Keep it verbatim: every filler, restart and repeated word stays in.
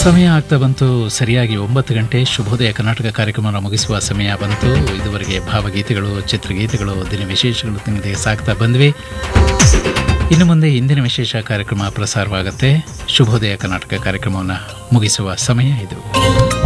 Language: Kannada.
ಸಮಯ ಆಗ್ತಾ ಬಂತು ಸರಿಯಾಗಿ ಒಂಬತ್ತು ಗಂಟೆ. ಶುಭೋದಯ ಕರ್ನಾಟಕ ಕಾರ್ಯಕ್ರಮವನ್ನು ಮುಗಿಸುವ ಸಮಯ ಬಂತು. ಇದುವರೆಗೆ ಭಾವಗೀತೆಗಳು, ಚಿತ್ರಗೀತೆಗಳು, ದಿನ ವಿಶೇಷಗಳು ನಿಮಗೆ ಸಾಗ್ತಾ ಬಂದ್ವಿ. ಇನ್ನು ಮುಂದೆ ಇಂದಿನ ವಿಶೇಷ ಕಾರ್ಯಕ್ರಮ ಪ್ರಸಾರವಾಗುತ್ತೆ. ಶುಭೋದಯ ಕರ್ನಾಟಕ ಕಾರ್ಯಕ್ರಮವನ್ನು ಮುಗಿಸುವ ಸಮಯ ಇದು.